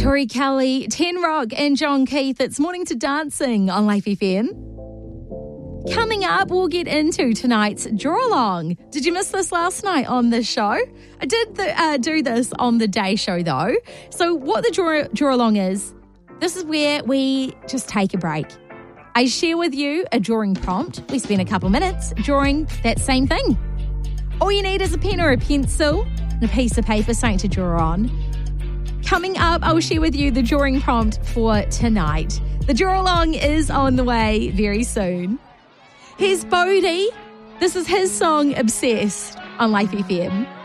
Tori Kelly, Ten Rock and John Keith. It's Morning to Dancing on Life FM. Coming up, we'll get into tonight's Draw Along. Did you miss this last night on the show? I did do this on the day show though. So what the Draw Along is, this is where we just take a break. I share with you a drawing prompt. We spend a couple minutes drawing that same thing. All you need is a pen or a pencil and a piece of paper, something to draw on. Coming up, I'll share with you the drawing prompt for tonight. The Draw Along is on the way very soon. Here's Bodhi. This is his song, Obsessed, on Life FM.